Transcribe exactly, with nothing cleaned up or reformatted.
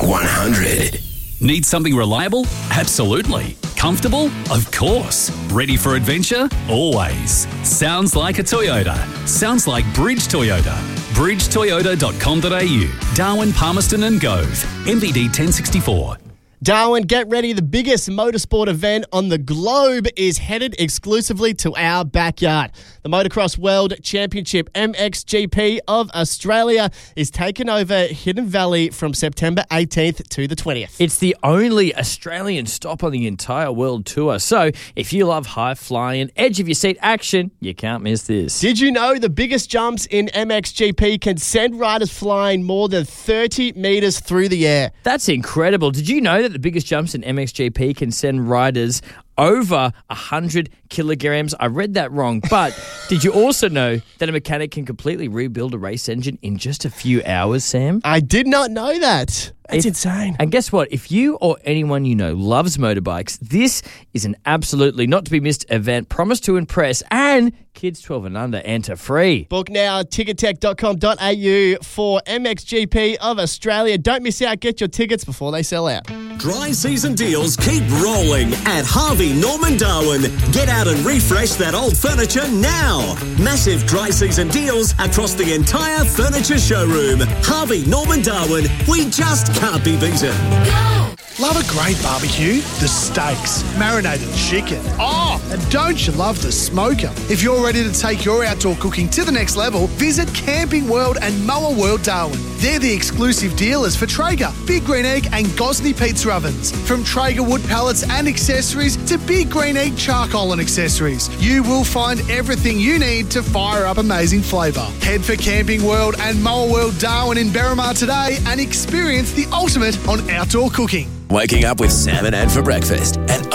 one hundred. Need something reliable? Absolutely. Comfortable? Of course. Ready for adventure? Always. Sounds like a Toyota. Sounds like Bridge Toyota. bridge toyota dot com dot a u. Darwin, Palmerston and Gove. M V D ten sixty-four. Darwin, get ready. The biggest motorsport event on the globe is headed exclusively to our backyard. The Motocross World Championship M X G P of Australia is taking over Hidden Valley from September eighteenth to the twentieth. It's the only Australian stop on the entire world tour. So if you love high-flying, edge-of-your-seat action, you can't miss this. Did you know the biggest jumps in M X G P can send riders flying more than thirty metres through the air? That's incredible. Did you know that the biggest jumps in M X G P can send riders over one hundred kilograms? I read that wrong. But did you also know that a mechanic can completely rebuild a race engine in just a few hours, Sam? I did not know that. That's If- insane. And guess what? If you or anyone you know loves motorbikes, this is an absolutely not to be missed event. Promise to impress, and kids twelve and under enter free. Book now at tickettech dot com dot a u for M X G P of Australia. Don't miss out. Get your tickets before they sell out. Dry season deals keep rolling at Harvey Norman Darwin. Get out and refresh that old furniture now. Massive dry season deals across the entire furniture showroom. Harvey Norman Darwin. We just can't be beaten. Love a great barbecue? The steaks, marinated chicken. Oh, and don't you love the smoker? If you're ready to take your outdoor cooking to the next level, visit Camping World and Mower World Darwin. They're the exclusive dealers for Traeger, Big Green Egg and Gosney pizza ovens. From Traeger wood pallets and accessories to Big Green Egg charcoal and accessories, you will find everything you need to fire up amazing flavour. Head for Camping World and Mower World Darwin in Berrimah today and experience the ultimate on outdoor cooking. Waking up with Sam and Ann for breakfast at